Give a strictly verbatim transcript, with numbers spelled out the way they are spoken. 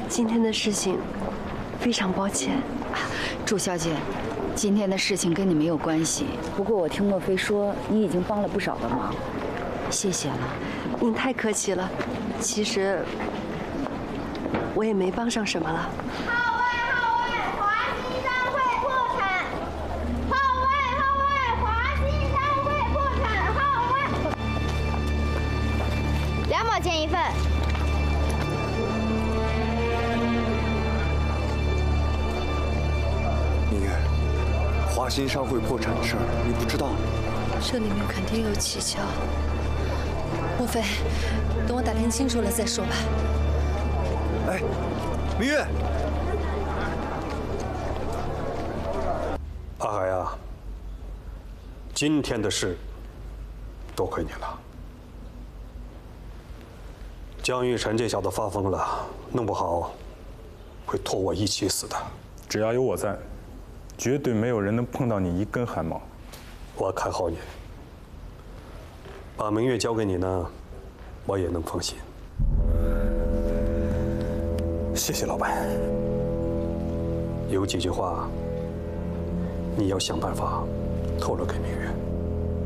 今天的事情非常抱歉。 祝小姐，今天的事情跟你没有关系。不过我听莫非说你已经帮了不少的忙，谢谢了。 您太客气了，其实我也没帮上什么了。 钱一份。 明月，华新商会破产的事儿你不知道？ 这里面肯定有蹊跷。莫非，等我打听清楚了再说吧。 哎，明月， 阿海啊，今天的事多亏你了。 江玉成这小子发疯了，弄不好会拖我一起死的。 只要有我在，绝对没有人能碰到你一根汗毛。 我看好你，把明月交给你呢，我也能放心。谢谢老板。有几句话，你要想办法透露给明月。